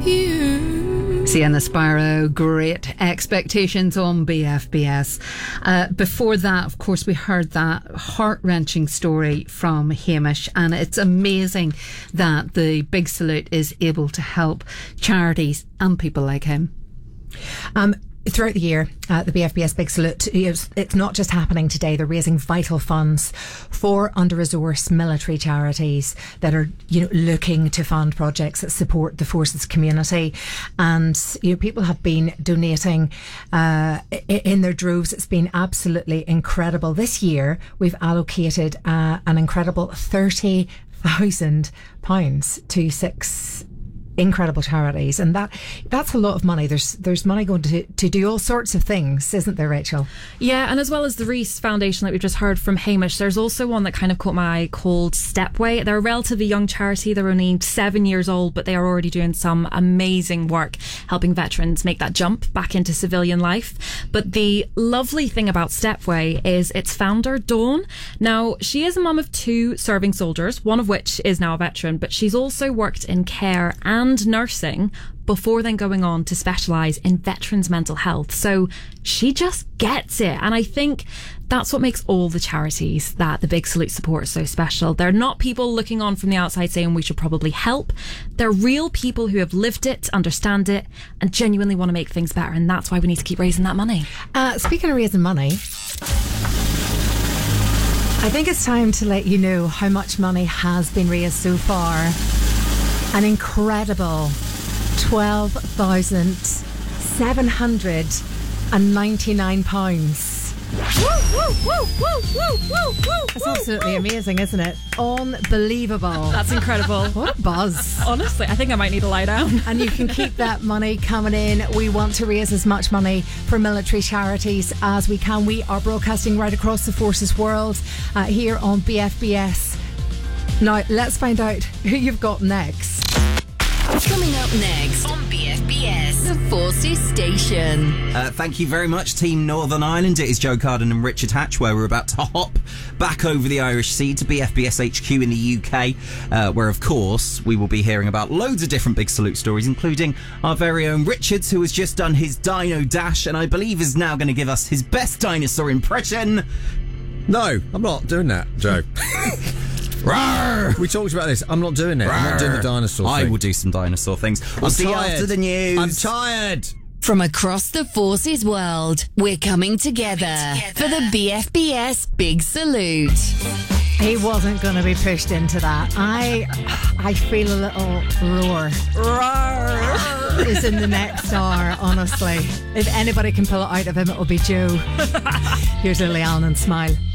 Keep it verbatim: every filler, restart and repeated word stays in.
you. Sienna Sparrow, Great Expectations on B F B S. Uh, before that, of course, we heard that heart-wrenching story from Hamish, and it's amazing that the Big Salute is able to help charities and people like him. Um, Throughout the year, uh, the B F B S Big Salute, it's, it's not just happening today. They're raising vital funds for under-resourced military charities that are, you know, looking to fund projects that support the forces community. And, you know, people have been donating uh, in their droves. It's been absolutely incredible. This year, we've allocated uh, an incredible thirty thousand pounds to six incredible charities, and that that's a lot of money. There's there's money going to to do all sorts of things, isn't there, Rachel? Yeah, and as well as the Reese Foundation that we've just heard from Hamish, there's also one that kind of caught my eye called Stepway. They're a relatively young charity. They're only seven years old, but they are already doing some amazing work helping veterans make that jump back into civilian life. But the lovely thing about Stepway is its founder, Dawn. Now, she is a mum of two serving soldiers, one of which is now a veteran, but she's also worked in care and and nursing before then going on to specialise in veterans' mental health. So she just gets it. And I think that's what makes all the charities that the Big Salute support so special. They're not people looking on from the outside saying we should probably help. They're real people who have lived it, understand it, and genuinely want to make things better. And that's why we need to keep raising that money. Uh, speaking of raising money, I think it's time to let you know how much money has been raised so far. An incredible twelve thousand seven hundred ninety-nine pounds. Woo, woo, woo, woo, woo, woo, woo. That's absolutely amazing, isn't it? Unbelievable. That's incredible. What a buzz. Honestly, I think I might need to lie down. And you can keep that money coming in. We want to raise as much money for military charities as we can. We are broadcasting right across the forces world uh, here on B F B S. Now, let's find out who you've got next. Coming up next on B F B S, the Forces Station. Uh, thank you very much, Team Northern Ireland. It is Joe Carden and Richard Hatch, where we're about to hop back over the Irish Sea to B F B S H Q in the U K, uh, where, of course, we will be hearing about loads of different Big Salute stories, including our very own Richards, who has just done his Dino Dash and I believe is now going to give us his best dinosaur impression. No, I'm not doing that, Joe. Rawr! We talked about this. I'm not doing it. Rawr! I'm not doing the dinosaur thing. I will do some dinosaur things. We'll I'm see tired. you after the news. I'm tired. From across the Forces world, we're coming together, coming together. for the B F B S Big Salute. He wasn't going to be pushed into that. I I feel a little roar. Roar is in the next hour, honestly. If anybody can pull it out of him, it'll be Joe. Here's Lily Allen and Smile.